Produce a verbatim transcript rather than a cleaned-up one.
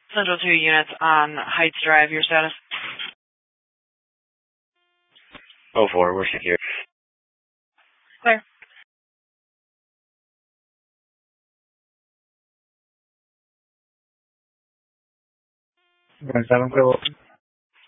Central two units on Heights Drive, your status? Oh four, we're secure. Clear. One seven, clear.